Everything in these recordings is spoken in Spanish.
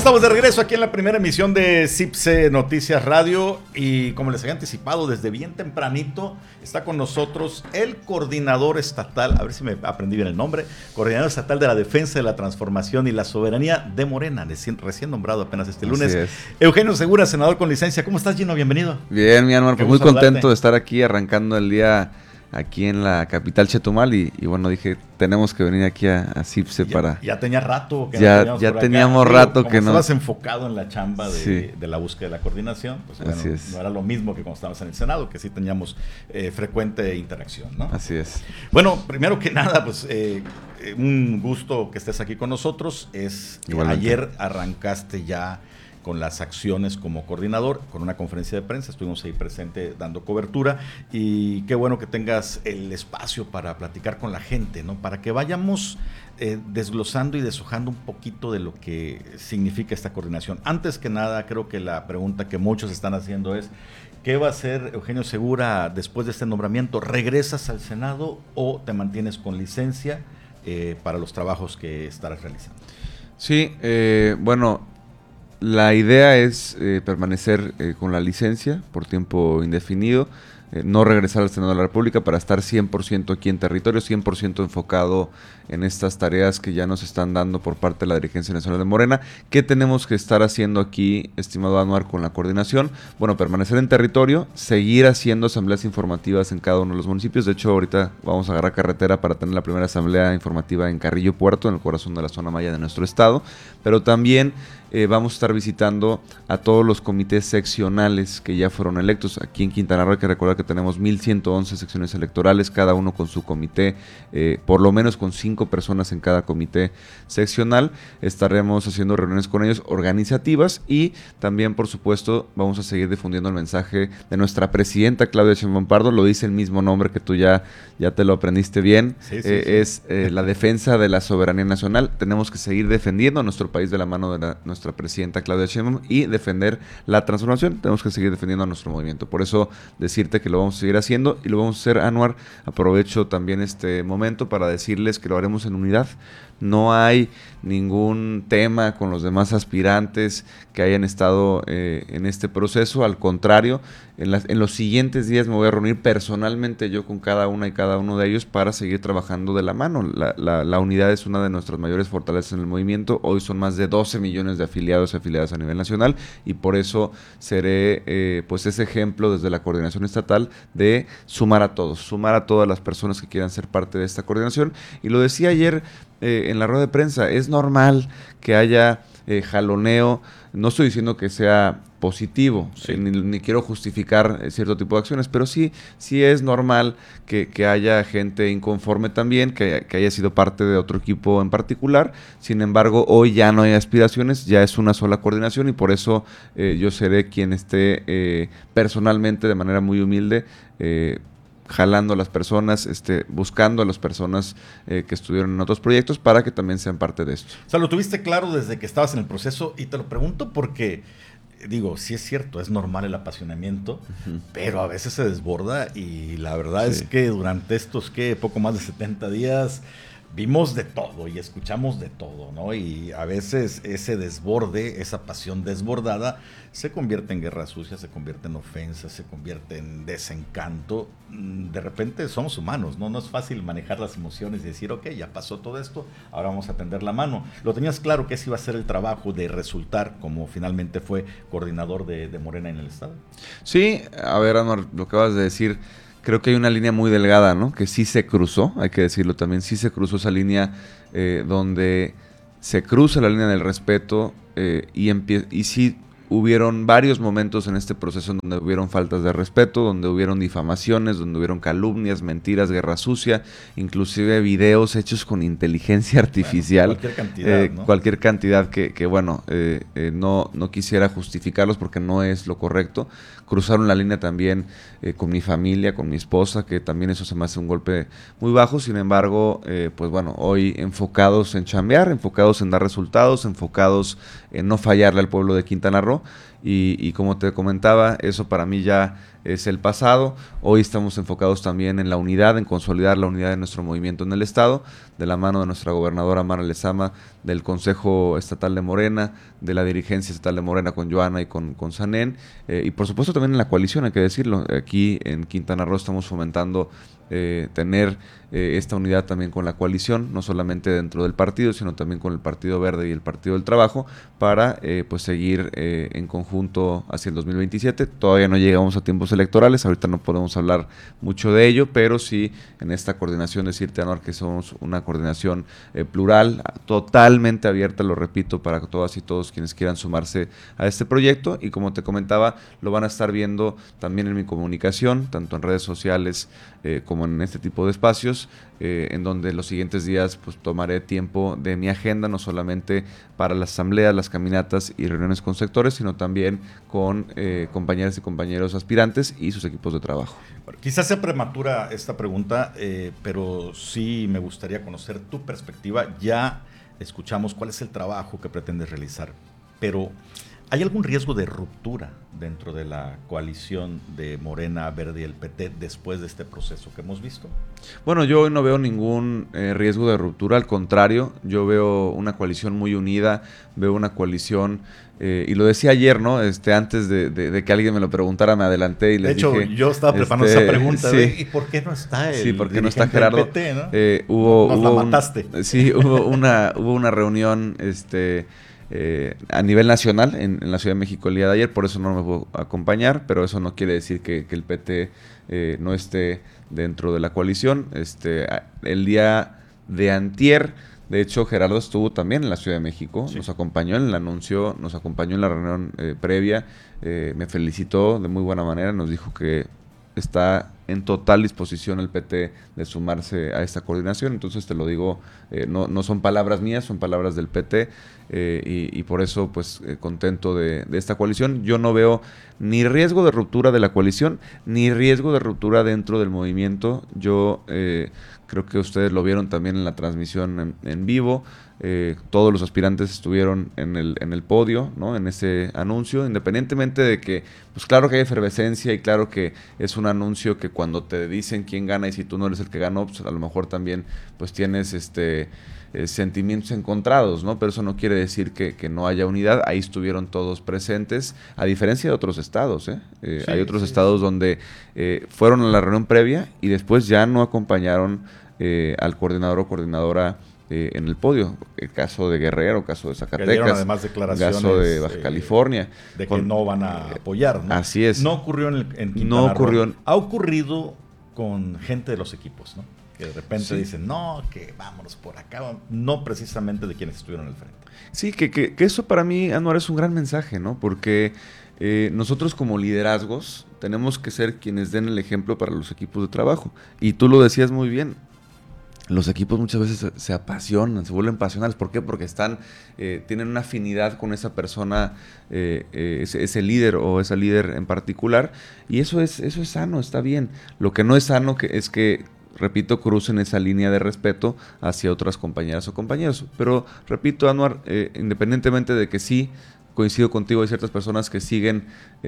estamos de regreso aquí en la primera emisión de CIPSE Noticias Radio y como les había anticipado desde bien tempranito está con nosotros el coordinador estatal, a ver si me aprendí bien el nombre, coordinador estatal de la defensa de la transformación y la soberanía de Morena, recién nombrado apenas este lunes. Eugenio Segura, senador con licencia. ¿Cómo estás, Gino? Bienvenido. Bien, mi Anuar, pues muy contento de estar aquí arrancando el día aquí en la capital Chetumal y bueno, dije, tenemos que venir aquí a CIPSE para... Ya tenía rato que ya teníamos rato que no... Estabas enfocado en la chamba de la búsqueda de la coordinación, pues bueno, no era lo mismo que cuando estabas en el Senado, que sí teníamos frecuente interacción, ¿no? Así es. Bueno, primero que nada, pues un gusto que estés aquí con nosotros. Ayer arrancaste ya con las acciones como coordinador, con una conferencia de prensa, estuvimos ahí presente dando cobertura y qué bueno que tengas el espacio para platicar con la gente, ¿no? Para que vayamos desglosando y deshojando un poquito de lo que significa esta coordinación. Antes que nada, creo que la pregunta que muchos están haciendo es, ¿qué va a hacer Eugenio Segura después de este nombramiento? ¿Regresas al Senado o te mantienes con licencia para los trabajos que estarás realizando? Sí, bueno... La idea es permanecer con la licencia por tiempo indefinido, no regresar al Senado de la República para estar 100% aquí en territorio, 100% enfocado en estas tareas que ya nos están dando por parte de la dirigencia nacional de Morena. ¿Qué tenemos que estar haciendo aquí, estimado Anuar, con la coordinación? Bueno, permanecer en territorio, seguir haciendo asambleas informativas en cada uno de los municipios. De hecho, ahorita vamos a agarrar carretera para tener la primera asamblea informativa en Carrillo Puerto, en el corazón de la zona maya de nuestro estado, pero también vamos a estar visitando a todos los comités seccionales que ya fueron electos. Aquí en Quintana Roo hay que recordar que tenemos 1,111 secciones electorales, cada uno con su comité, por lo menos con 5 personas en cada comité seccional. Estaremos haciendo reuniones con ellos organizativas y también, por supuesto, vamos a seguir difundiendo el mensaje de nuestra presidenta Claudia Sheinbaum Pardo. Lo dice el mismo nombre que tú ya te lo aprendiste bien. Sí. Es la defensa de la soberanía nacional. Tenemos que seguir defendiendo a nuestro país de la mano de nuestra presidenta Claudia Sheinbaum y defender la transformación. Tenemos que seguir defendiendo a nuestro movimiento. Por eso decirte que lo vamos a seguir haciendo y lo vamos a hacer, Anuar. Aprovecho también este momento para decirles que lo haremos en unidad. No hay ningún tema con los demás aspirantes que hayan estado en este proceso. Al contrario, en los siguientes días me voy a reunir personalmente yo con cada una y cada uno de ellos para seguir trabajando de la mano. La unidad es una de nuestras mayores fortalezas en el movimiento. Hoy son más de 12 millones de afiliados y afiliadas a nivel nacional y por eso seré pues ese ejemplo desde la coordinación estatal de sumar a todas las personas que quieran ser parte de esta coordinación. Y lo decía ayer en la rueda de prensa, es normal que haya jaloneo. No estoy diciendo que sea positivo, ni quiero justificar cierto tipo de acciones, pero sí es normal que haya gente inconforme también, que haya sido parte de otro equipo en particular. Sin embargo, hoy ya no hay aspiraciones, ya es una sola coordinación y por eso yo seré quien esté personalmente, de manera muy humilde, jalando a las personas, buscando a las personas que estuvieron en otros proyectos para que también sean parte de esto. O sea, lo tuviste claro desde que estabas en el proceso y te lo pregunto porque, digo, sí es cierto, es normal el apasionamiento, pero a veces se desborda y la verdad es que durante estos, poco más de 70 días vimos de todo y escuchamos de todo, ¿no? Y a veces ese desborde, esa pasión desbordada, se convierte en guerra sucia, se convierte en ofensa, se convierte en desencanto. De repente somos humanos, ¿no? No es fácil manejar las emociones y decir, ok, ya pasó todo esto, ahora vamos a tender la mano. ¿Lo tenías claro que ese iba a ser el trabajo de resultar como finalmente fue coordinador de Morena en el Estado? Sí, a ver, Anuar, lo que acabas de decir, creo que hay una línea muy delgada, ¿no? Que sí se cruzó, hay que decirlo también, sí se cruzó esa línea donde se cruza la línea del respeto y sí hubieron varios momentos en este proceso en donde hubieron faltas de respeto, donde hubieron difamaciones, donde hubieron calumnias, mentiras, guerra sucia, inclusive videos hechos con inteligencia artificial. Bueno, cualquier cantidad, ¿no? Cualquier cantidad que bueno, no quisiera justificarlos porque no es lo correcto. Cruzaron la línea también con mi familia, con mi esposa, que también eso se me hace un golpe muy bajo. Sin embargo, pues bueno, hoy enfocados en chambear, enfocados en dar resultados, enfocados en no fallarle al pueblo de Quintana Roo y como te comentaba, eso para mí ya es el pasado. Hoy estamos enfocados también en la unidad, en consolidar la unidad de nuestro movimiento en el Estado, de la mano de nuestra gobernadora Mara Lezama, del Consejo Estatal de Morena, de la dirigencia estatal de Morena con Joana y con Sanén, y por supuesto también en la coalición, hay que decirlo. Aquí en Quintana Roo estamos fomentando tener esta unidad también con la coalición, no solamente dentro del partido, sino también con el Partido Verde y el Partido del Trabajo, para pues seguir en conjunto hacia el 2027. Todavía no llegamos a tiempos electorales, ahorita no podemos hablar mucho de ello, pero sí en esta coordinación decirte, Anuar, que somos una coordinación plural, totalmente abierta, lo repito, para todas y todos quienes quieran sumarse a este proyecto, y como te comentaba, lo van a estar viendo también en mi comunicación, tanto en redes sociales como en este tipo de espacios, en donde los siguientes días pues tomaré tiempo de mi agenda, no solamente para las asambleas, las caminatas y reuniones con sectores, sino también con compañeras y compañeros aspirantes y sus equipos de trabajo. Bueno, quizás sea prematura esta pregunta, pero sí me gustaría conocer tu perspectiva. Ya escuchamos cuál es el trabajo que pretendes realizar, pero ¿hay algún riesgo de ruptura dentro de la coalición de Morena, Verde y el PT después de este proceso que hemos visto? Bueno, yo hoy no veo ningún riesgo de ruptura, al contrario, yo veo una coalición muy unida, veo una coalición, y lo decía ayer, ¿no? Antes de que alguien me lo preguntara, me adelanté y les dije... De hecho, yo estaba preparando esa pregunta, sí. ¿Y por qué no está el Sí, ¿por qué no está Gerardo? del PT, ¿no? Nos la mataste. Sí, hubo una reunión a nivel nacional en la Ciudad de México el día de ayer, por eso no me puedo acompañar, pero eso no quiere decir que el PT no esté dentro de la coalición. El día de antier, de hecho, Gerardo estuvo también en la Ciudad de México, sí. Nos acompañó en el anuncio, nos acompañó en la reunión previa, me felicitó de muy buena manera, nos dijo que está en total disposición el PT de sumarse a esta coordinación. Entonces te lo digo, no son palabras mías, son palabras del PT, y por eso pues contento de esta coalición. Yo no veo ni riesgo de ruptura de la coalición, ni riesgo de ruptura dentro del movimiento. Yo creo que ustedes lo vieron también en la transmisión en vivo. Todos los aspirantes estuvieron en el podio, ¿no? En ese anuncio, independientemente de que, pues claro que hay efervescencia y claro que es un anuncio que cuando te dicen quién gana y si tú no eres el que ganó, pues a lo mejor también pues tienes sentimientos encontrados, ¿no? Pero eso no quiere decir que no haya unidad. Ahí estuvieron todos presentes, a diferencia de otros estados, sí, hay otros estados donde fueron a la reunión previa y después ya no acompañaron al coordinador o coordinadora en el podio. El caso de Guerrero, caso de Zacatecas, además declaraciones, caso de Baja California. De que no van a apoyar, ¿no? Así es. No ocurrió en Quintana no ocurrió Roo. Ha ocurrido con gente de los equipos, ¿no? Que de repente dicen, no, que vámonos por acá, no precisamente de quienes estuvieron al frente. Sí, que eso para mí, Anuar, es un gran mensaje, ¿no? Porque nosotros como liderazgos tenemos que ser quienes den el ejemplo para los equipos de trabajo. Y tú lo decías muy bien. Los equipos muchas veces se apasionan, se vuelven pasionales. ¿Por qué? Porque tienen una afinidad con esa persona, ese líder o esa líder en particular. Y eso es sano, está bien. Lo que no es sano es que, repito, crucen esa línea de respeto hacia otras compañeras o compañeros. Pero, repito, Anuar, independientemente de que sí, coincido contigo, hay ciertas personas que siguen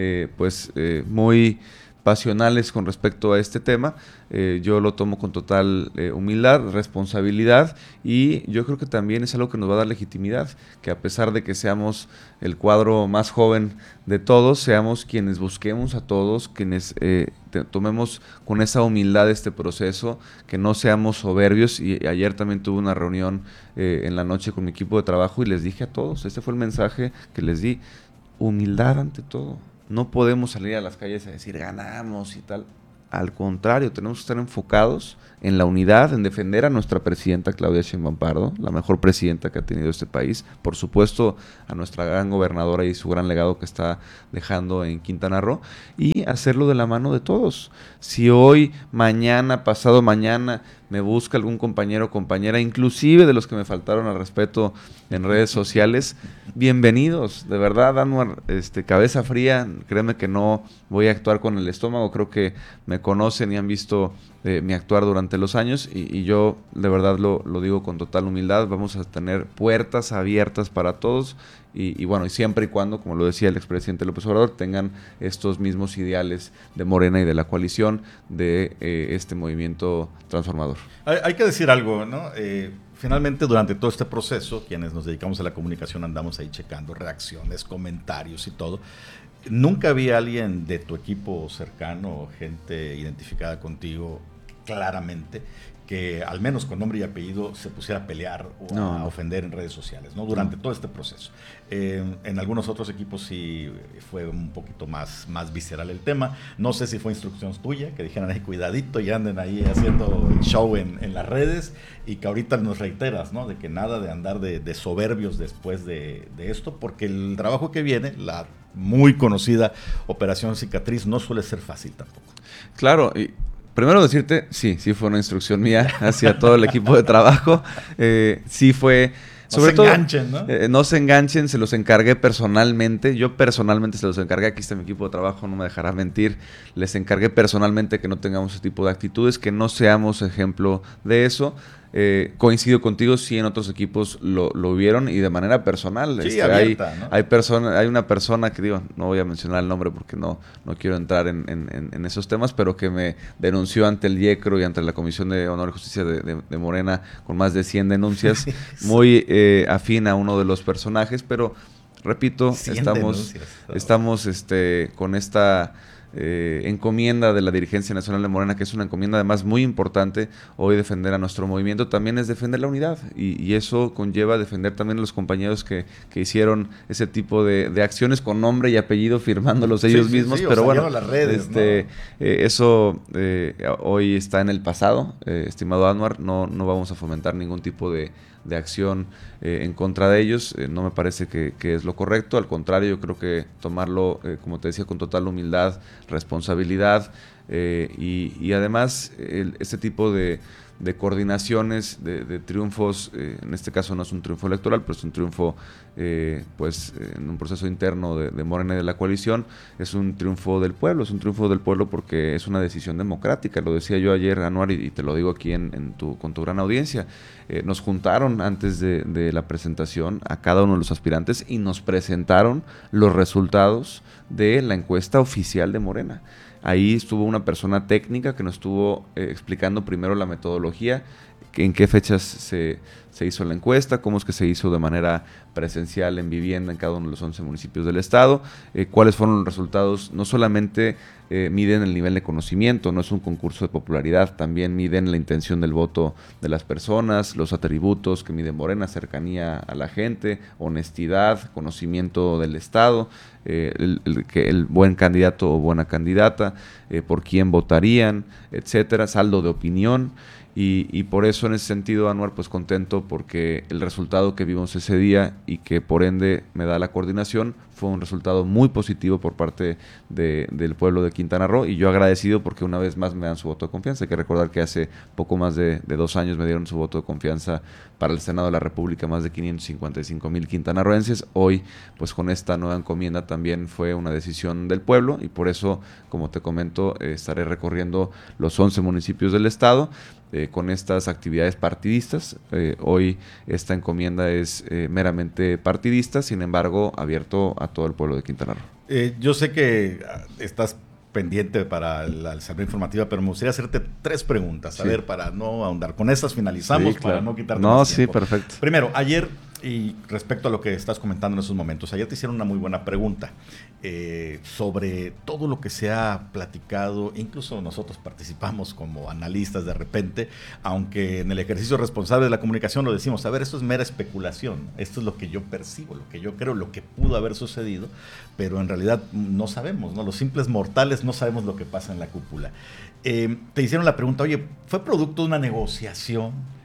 muy pasionales con respecto a este tema. Yo lo tomo con total humildad, responsabilidad, y yo creo que también es algo que nos va a dar legitimidad, que a pesar de que seamos el cuadro más joven de todos, seamos quienes busquemos a todos, quienes tomemos con esa humildad este proceso, que no seamos soberbios. Y ayer también tuve una reunión en la noche con mi equipo de trabajo y les dije a todos, este fue el mensaje que les di: humildad ante todo. No podemos salir a las calles a decir ganamos y tal. Al contrario, tenemos que estar enfocados en la unidad, en defender a nuestra presidenta Claudia Sheinbaum Pardo, la mejor presidenta que ha tenido este país. Por supuesto, a nuestra gran gobernadora y su gran legado que está dejando en Quintana Roo, y hacerlo de la mano de todos. Si hoy, mañana, pasado mañana me busca algún compañero o compañera, inclusive de los que me faltaron al respeto en redes sociales, bienvenidos, de verdad, Anwar, cabeza fría, créeme que no voy a actuar con el estómago, creo que me conocen y han visto mi actuar durante los años y yo de verdad lo digo con total humildad, vamos a tener puertas abiertas para todos y bueno, y siempre y cuando, como lo decía el expresidente López Obrador, tengan estos mismos ideales de Morena y de la coalición de este movimiento transformador. Hay que decir algo, ¿no? Finalmente, durante todo este proceso, quienes nos dedicamos a la comunicación andamos ahí checando reacciones, comentarios y todo. Nunca había alguien de tu equipo cercano, gente identificada contigo claramente, que al menos con nombre y apellido se pusiera a pelear o a ofender en redes sociales, ¿no? Durante todo este proceso. En algunos otros equipos sí fue un poquito más visceral el tema. No sé si fue instrucción tuya, que dijeran ahí cuidadito y anden ahí haciendo el show en las redes, y que ahorita nos reiteras, ¿no? De que nada de andar de soberbios después de esto, porque el trabajo que viene, la muy conocida Operación Cicatriz, no suele ser fácil tampoco. Claro, y primero decirte, sí fue una instrucción mía hacia todo el equipo de trabajo. Sí fue... Sobre todo, no se enganchen, se los encargué personalmente. Yo personalmente se los encargué. Aquí está mi equipo de trabajo, no me dejará mentir. Les encargué personalmente que no tengamos ese tipo de actitudes, que no seamos ejemplo de eso. Coincido contigo, sí, en otros equipos lo vieron y de manera personal. Sí, abierta, ¿no? Hay una persona que digo, no voy a mencionar el nombre porque no quiero entrar en esos temas, pero que me denunció ante el IECRO y ante la Comisión de Honor y Justicia de Morena con más de 100 denuncias, muy afín a uno de los personajes, pero repito, estamos con esta encomienda de la dirigencia nacional de Morena, que es una encomienda además muy importante. Hoy defender a nuestro movimiento también es defender la unidad y eso conlleva defender también a los compañeros que hicieron ese tipo de acciones con nombre y apellido firmándolos ellos mismos, pero bueno, las redes, eso hoy está en el pasado, estimado Anwar. No vamos a fomentar ningún tipo de acción en contra de ellos. No me parece que es lo correcto, al contrario, yo creo que tomarlo, como te decía, con total humildad, responsabilidad y además este tipo de coordinaciones, de triunfos, en este caso no es un triunfo electoral, pero es un triunfo en un proceso interno de Morena y de la coalición, es un triunfo del pueblo porque es una decisión democrática. Lo decía yo ayer, Anwar, y te lo digo aquí con tu gran audiencia. Nos juntaron antes de la presentación a cada uno de los aspirantes y nos presentaron los resultados de la encuesta oficial de Morena. Ahí estuvo una persona técnica que nos estuvo explicando primero la metodología, en qué fechas se hizo la encuesta, cómo es que se hizo de manera presencial en vivienda en cada uno de los 11 municipios del estado, cuáles fueron los resultados. No solamente miden el nivel de conocimiento, no es un concurso de popularidad, también miden la intención del voto de las personas, los atributos que mide Morena: cercanía a la gente, honestidad, conocimiento del estado, el buen candidato o buena candidata, por quién votarían, etcétera, saldo de opinión. Y por eso, en ese sentido, Anwar, pues contento porque el resultado que vimos ese día y que por ende me da la coordinación fue un resultado muy positivo por parte del pueblo de Quintana Roo, y yo agradecido porque una vez más me dan su voto de confianza. Hay que recordar que hace poco más de 2 años me dieron su voto de confianza para el Senado de la República, más de 555,000 quintanarroenses. Hoy, pues con esta nueva encomienda también fue una decisión del pueblo, y por eso, como te comento, estaré recorriendo los 11 municipios del estado con estas actividades partidistas. Hoy esta encomienda es meramente partidista, sin embargo, abierto a todo el pueblo de Quintana Roo. Yo sé que estás pendiente para la salud informativa, pero me gustaría hacerte 3 preguntas, a ver, para no ahondar. Con estas finalizamos, claro, para no quitarte más tiempo. Sí, perfecto. Primero, ayer, y respecto a lo que estás comentando en esos momentos, ayer te hicieron una muy buena pregunta sobre todo lo que se ha platicado. Incluso nosotros participamos como analistas de repente, aunque en el ejercicio responsable de la comunicación lo decimos: a ver, esto es mera especulación, esto es lo que yo percibo, lo que yo creo, lo que pudo haber sucedido, pero en realidad no sabemos, ¿no? Los simples mortales no sabemos lo que pasa en la cúpula. Te hicieron la pregunta: oye, ¿fue producto de una negociación